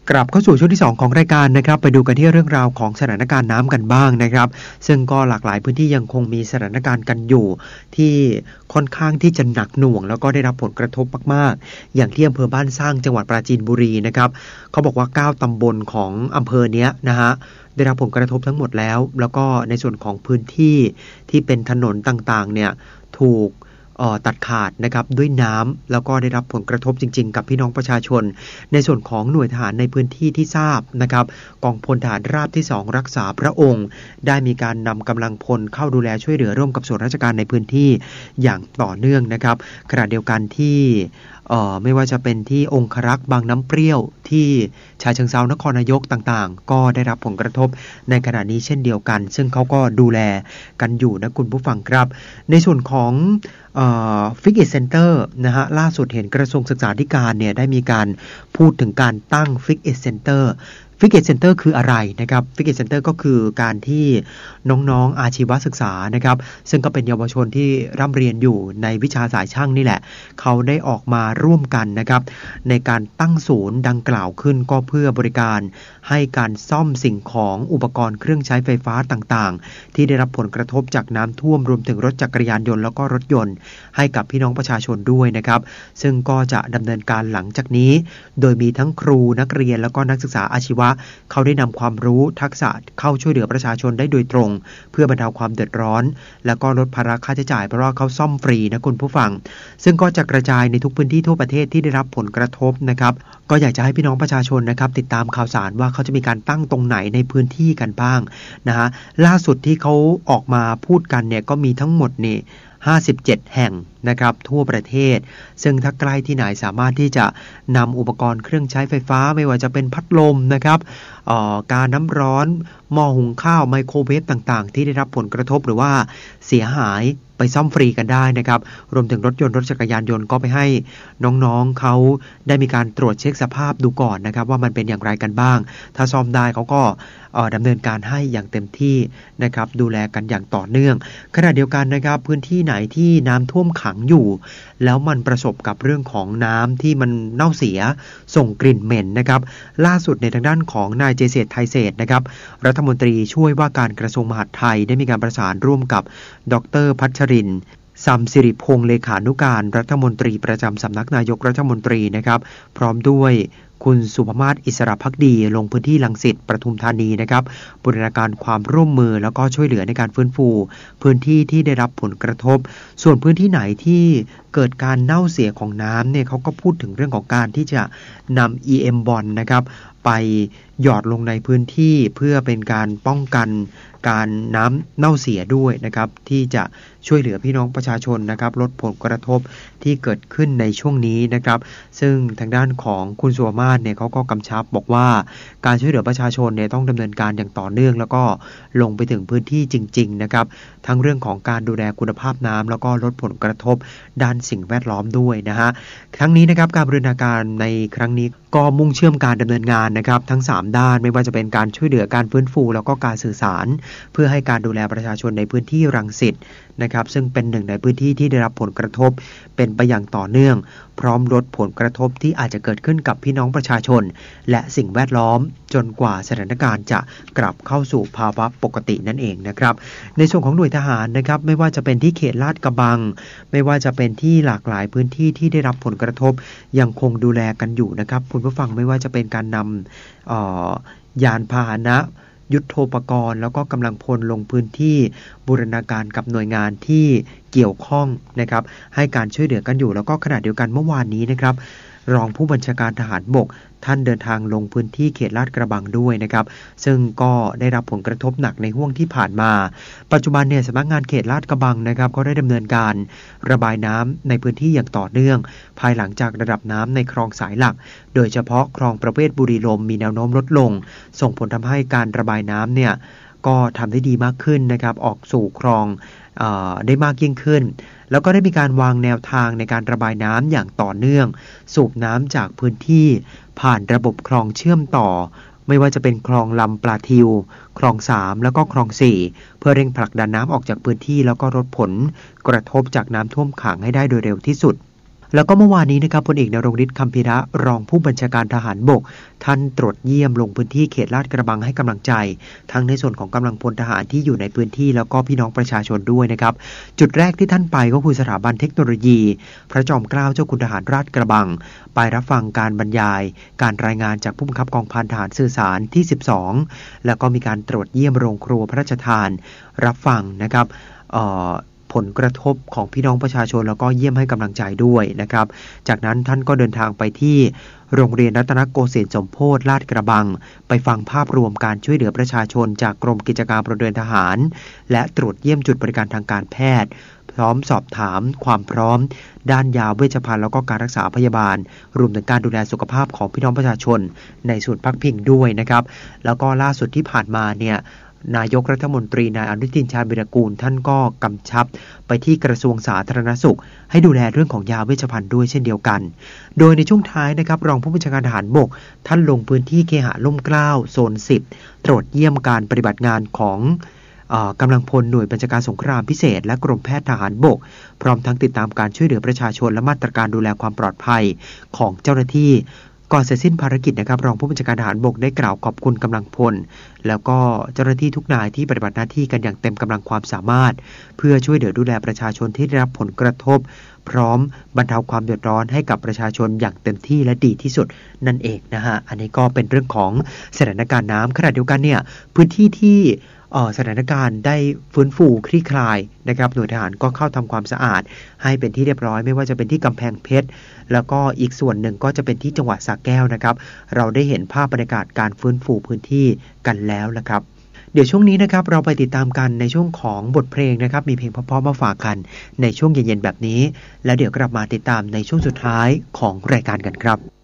กลับเข้าสู่ช่วงที่2ของรายการนะครับไปดูกันที่เรื่องราวของสถานการณ์น้ำกันบ้างนะครับซึ่งก็หลากหลายพื้นที่ยังคงมีสถานการณ์กันอยู่ที่ค่อนข้างที่จะหนักหน่วงแล้วก็ได้รับผลกระทบมากๆอย่างที่อำเภอบ้านสร้างจังหวัดปราจีนบุรีนะครับเขาบอกว่า9ตำบลของอำเภอเนี้ยนะฮะได้รับผลกระทบทั้งหมดแล้วก็ในส่วนของพื้นที่ที่เป็นถนนต่างๆเนี่ยถูกตัดขาดนะครับด้วยน้ำแล้วก็ได้รับผลกระทบจริงๆกับพี่น้องประชาชนในส่วนของหน่วยทหารในพื้นที่ที่ทราบนะครับกองพลทหารราบที่2รักษาพระองค์ได้มีการนำกำลังพลเข้าดูแลช่วยเหลือร่วมกับส่วนราชการในพื้นที่อย่างต่อเนื่องนะครับขณะเดียวกันที่ไม่ว่าจะเป็นที่องครักษ์บางน้ำเปรี้ยวที่ฉะเชิงเทรานครนายกต่างๆก็ได้รับผลกระทบในขณะนี้เช่นเดียวกันซึ่งเขาก็ดูแลกันอยู่นะคุณผู้ฟังครับในส่วนของฟิกเอทเซ็นเตอร์นะฮะล่าสุดเห็นกระทรวงศึกษาธิการเนี่ยได้มีการพูดถึงการตั้งฟิกเอทเซ็นเตอร์ฟิกเอทเซ็นเตอร์คืออะไรนะครับฟิกเอทเซ็นเตอร์ก็คือการที่น้องๆอาชีวศึกษานะครับซึ่งก็เป็นเยาวชนที่ร่ำเรียนอยู่ในวิชาสายช่างนี่แหละเขาได้ออกมาร่วมกันนะครับในการตั้งศูนย์ดังกล่าวขึ้นก็เพื่อบริการให้การซ่อมสิ่งของอุปกรณ์เครื่องใช้ไฟฟ้าต่างๆที่ได้รับผลกระทบจากน้ำท่วมรวมถึงรถจักรยานยนต์แล้วก็รถยนต์ให้กับพี่น้องประชาชนด้วยนะครับซึ่งก็จะดำเนินการหลังจากนี้โดยมีทั้งครูนักเรียนแล้วก็นักศึกษาอาชีวะเขาได้นำความรู้ทักษะเข้าช่วยเหลือประชาชนได้โดยตรงเพื่อบรรเทาความเดือดร้อนแล้วก็ลดภาระค่าใช้จ่ายเพราะว่าเขาซ่อมฟรีนะคุณผู้ฟังซึ่งก็จะกระจายในทุกพื้นที่ทั่วประเทศที่ได้รับผลกระทบนะครับก็อยากจะให้พี่น้องประชาชนนะครับติดตามข่าวสารว่าเขาจะมีการตั้งตรงไหนในพื้นที่กันบ้างนะฮะล่าสุดที่เขาออกมาพูดกันเนี่ยก็มีทั้งหมดนี่57แห่งนะครับทั่วประเทศซึ่งถ้าใกล้ที่ไหนสามารถที่จะนำอุปกรณ์เครื่องใช้ไฟฟ้าไม่ว่าจะเป็นพัดลมนะครับการน้ำร้อนหม้อหุงข้าวไมโครเวฟต่างๆที่ได้รับผลกระทบหรือว่าเสียหายไปซ่อมฟรีกันได้นะครับรวมถึงรถยนต์รถจักรยานยนต์ก็ไปให้น้องๆเขาได้มีการตรวจเช็คสภาพดูก่อนนะครับว่ามันเป็นอย่างไรกันบ้างถ้าซ่อมได้เขาก็ดำเนินการให้อย่างเต็มที่นะครับดูแลกันอย่างต่อเนื่องขณะเดียวกันนะครับพื้นที่ไหนที่น้ำท่วมขังอยู่แล้วมันประสบกับเรื่องของน้ำที่มันเน่าเสียส่งกลิ่นเหม็นนะครับล่าสุดในทางด้านของนายเจเษตรไทยเศรษฐ์นะครับรัฐมนตรีช่วยว่าการกระทรวงมหาดไทยได้มีการประสานร่วมกับดร.พัชรินทร์สัมสิริพงษ์เลขานุการรัฐมนตรีประจำสำนักนายกรัฐมนตรีนะครับพร้อมด้วยคุณสุภมาศอิสระภักดีลงพื้นที่รังสิตปทุมธานีนะครับบูรณาการความร่วมมือแล้วก็ช่วยเหลือในการฟื้นฟูพื้นที่ที่ได้รับผลกระทบส่วนพื้นที่ไหนที่เกิดการเน่าเสียของน้ำเนี่ยเขาก็พูดถึงเรื่องของการที่จะนำ EM Bond นะครับไปหยอดลงในพื้นที่เพื่อเป็นการป้องกันการน้ำเน่าเสียด้วยนะครับที่จะช่วยเหลือพี่น้องประชาชนนะครับลดผลกระทบที่เกิดขึ้นในช่วงนี้นะครับซึ่งทางด้านของคุณสุวมาศเนี่ยเขาก็กำชับบอกว่าการช่วยเหลือประชาชนเนี่ยต้องดำเนินการอย่างต่อเนื่องแล้วก็ลงไปถึงพื้นที่จริงๆนะครับทั้งเรื่องของการดูแลคุณภาพน้ำแล้วก็ลดผลกระทบด้านสิ่งแวดล้อมด้วยนะฮะทั้งนี้นะครับการบูรณาการในครั้งนี้ก็มุ่งเชื่อมการดำเนินงานนะครับทั้ง3ด้านไม่ว่าจะเป็นการช่วยเหลือการฟื้นฟูแล้วก็การสื่อสารเพื่อให้การดูแลประชาชนในพื้นที่รังสิตนะครับซึ่งเป็นหนึ่งในพื้นที่ที่ได้รับผลกระทบเป็นไปอย่างต่อเนื่องพร้อมลดผลกระทบที่อาจจะเกิดขึ้นกับพี่น้องประชาชนและสิ่งแวดล้อมจนกว่าสถานการณ์จะกลับเข้าสู่ภาวะปกตินั่นเองนะครับในส่วนของหน่วยทหารนะครับไม่ว่าจะเป็นที่เขตลาดกระบังไม่ว่าจะเป็นที่หลากหลายพื้นที่ที่ได้รับผลกระทบยังคงดูแลกันอยู่นะครับคุณผู้ฟังไม่ว่าจะเป็นการนำยานพาหนะยุทโธปกรณ์แล้วก็กำลังพลลงพื้นที่บูรณาการกับหน่วยงานที่เกี่ยวข้องนะครับให้การช่วยเหลือกันอยู่แล้วก็ขณะเดียวกันเมื่อวานนี้นะครับรองผู้บัญชาการทหารบกท่านเดินทางลงพื้นที่เขตลาดกระบังด้วยนะครับซึ่งก็ได้รับผลกระทบหนักในห่วงที่ผ่านมาปัจจุบันเนี่ยสำนักงานเขตลาดกระบังนะครับก็ได้ดำเนินการระบายน้ำในพื้นที่อย่างต่อเนื่องภายหลังจากระดับน้ำในคลองสายหลักโดยเฉพาะคลองประเวศบุรีลมมีแนวโน้มลดลงส่งผลทำให้การระบายน้ำเนี่ยก็ทำได้ดีมากขึ้นนะครับออกสู่คลองได้มากยิ่งขึ้นแล้วก็ได้มีการวางแนวทางในการระบายน้ำอย่างต่อเนื่องสูบน้ำจากพื้นที่ผ่านระบบคลองเชื่อมต่อไม่ว่าจะเป็นคลองลำปลาทิวคลอง3แล้วก็คลอง4เพื่อเร่งผลักดันน้ำออกจากพื้นที่แล้วก็ลดผลกระทบจากน้ำท่วมขังให้ได้โดยเร็วที่สุดแล้วก็เมื่อวานนี้นะครับพลเอกนรงค์ฤทธิ์ คัมภิระรองผู้บัญชาการทหารบกท่านตรวจเยี่ยมลงพื้นที่เขตลาดกระบังให้กำลังใจทั้งในส่วนของกำลังพลทหารที่อยู่ในพื้นที่แล้วก็พี่น้องประชาชนด้วยนะครับจุดแรกที่ท่านไปก็คือสถาบันเทคโนโลยีพระจอมเกล้าเจ้าคุณทหารราชกระบังไปรับฟังการบรรยายการรายงานจากผู้บังคับกองพันทหารสื่อสารที่12แล้วก็มีการตรวจเยี่ยมโรงครัวพระราชทานรับฟังนะครับผลกระทบของพี่น้องประชาชนแล้วก็เยี่ยมให้กำลังใจด้วยนะครับจากนั้นท่านก็เดินทางไปที่โรงเรียนรัตนโกสินทร์สมโพธิลาดกระบังไปฟังภาพรวมการช่วยเหลือประชาชนจากกรมกิจการพลเรือนทหารและตรวจเยี่ยมจุดบริการทางการแพทย์พร้อมสอบถามความพร้อมด้านยาเวชภัณฑ์แล้วก็การรักษาพยาบาลรวมถึงการดูแลสุขภาพของพี่น้องประชาชนในศูนย์พักพิงด้วยนะครับแล้วก็ล่าสุดที่ผ่านมาเนี่ยนายกรัฐมนตรีนายอนุทินชาญวิรากูลท่านก็กำชับไปที่กระทรวงสาธารณสุขให้ดูแลเรื่องของยาเวชภัณฑ์ด้วยเช่นเดียวกันโดยในช่วงท้ายนะครับรองผู้บัญชาการทหารบกท่านลงพื้นที่เคหะร่มเกล้าโซน10ตรวจเยี่ยมการปฏิบัติงานของกำลังพลหน่วยบัญชาการสงครามพิเศษและกรมแพทย์ทหารบกพร้อมทั้งติดตามการช่วยเหลือประชาชนและมาตรการดูแลความปลอดภัยของเจ้าหน้าที่ก่อนเสร็จสิ้นภารกิจนะครับรองผู้บัญชาการทหารบกได้กล่าวขอบคุณกำลังพลแล้วก็เจ้าหน้าที่ทุกนายที่ปฏิบัติหน้าที่กันอย่างเต็มกำลังความสามารถเพื่อช่วยเหลือดูแลประชาชนที่ได้รับผลกระทบพร้อมบรรเทาความเดือดร้อนให้กับประชาชนอย่างเต็มที่และดีที่สุดนั่นเองนะฮะอันนี้ก็เป็นเรื่องของสถานการณ์น้ำขณะเดียวกันเนี่ยพื้นที่ที่สถานการณ์ได้ฟื้นฟูคลี่คลายนะครับหน่วยทหารก็เข้าทำความสะอาดให้เป็นที่เรียบร้อยไม่ว่าจะเป็นที่กำแพงเพชรแล้วก็อีกส่วนหนึ่งก็จะเป็นที่จังหวัดสระแก้วนะครับเราได้เห็นภาพบรรยากาศการฟื้นฟูพื้นที่กันแล้วนะครับเดี๋ยวช่วงนี้นะครับเราไปติดตามกันในช่วงของบทเพลงนะครับมีเพลงเพราะๆมาฝากกันในช่วงเย็นๆแบบนี้แล้วเดี๋ยวกลับมาติดตามในช่วงสุดท้ายของรายการกันครับ